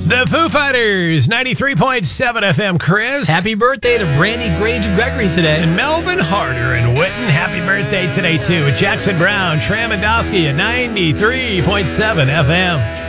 The Foo Fighters, 93.7 FM, Chris. Happy birthday to Brandy Grange and Gregory today. And Melvin Harder and Witten, happy birthday today, too. Jackson Brown, Tramandowski at 93.7 FM.